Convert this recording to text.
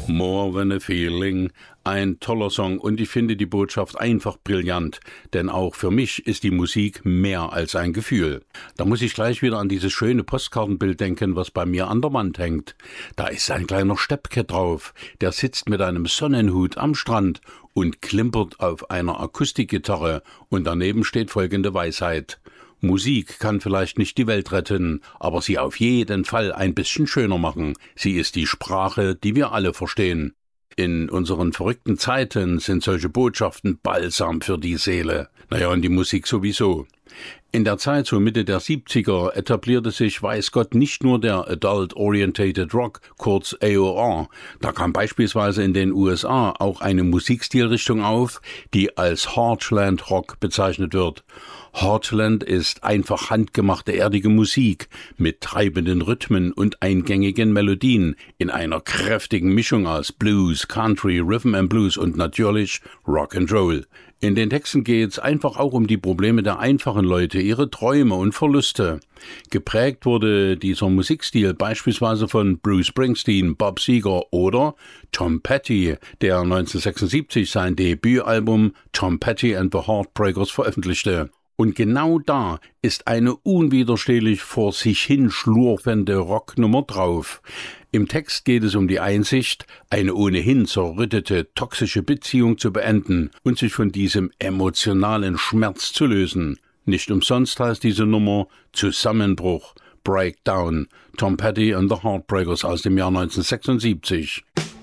More Than a Feeling, ein toller Song und ich finde die Botschaft einfach brillant, denn auch für mich ist die Musik mehr als ein Gefühl. Da muss ich gleich wieder an dieses schöne Postkartenbild denken, was bei mir an der Wand hängt. Da ist ein kleiner Steppke drauf, der sitzt mit einem Sonnenhut am Strand und klimpert auf einer Akustikgitarre und daneben steht folgende Weisheit: Musik kann vielleicht nicht die Welt retten, aber sie auf jeden Fall ein bisschen schöner machen. Sie ist die Sprache, die wir alle verstehen. In unseren verrückten Zeiten sind solche Botschaften Balsam für die Seele. Naja, und die Musik sowieso. In der Zeit so Mitte der 70er etablierte sich, weiß Gott, nicht nur der Adult-Orientated Rock, kurz AOR. Da kam beispielsweise in den USA auch eine Musikstilrichtung auf, die als Heartland Rock bezeichnet wird. Heartland ist einfach handgemachte erdige Musik mit treibenden Rhythmen und eingängigen Melodien in einer kräftigen Mischung aus Blues, Country, Rhythm and Blues und natürlich Rock and Roll. In den Texten geht's einfach auch um die Probleme der einfachen Leute, ihre Träume und Verluste. Geprägt wurde dieser Musikstil beispielsweise von Bruce Springsteen, Bob Seger oder Tom Petty, der 1976 sein Debütalbum Tom Petty and the Heartbreakers veröffentlichte. Und genau da ist eine unwiderstehlich vor sich hin schlurfende Rocknummer drauf. Im Text geht es um die Einsicht, eine ohnehin zerrüttete, toxische Beziehung zu beenden und sich von diesem emotionalen Schmerz zu lösen. Nicht umsonst heißt diese Nummer Zusammenbruch, Breakdown, Tom Petty and the Heartbreakers aus dem Jahr 1976.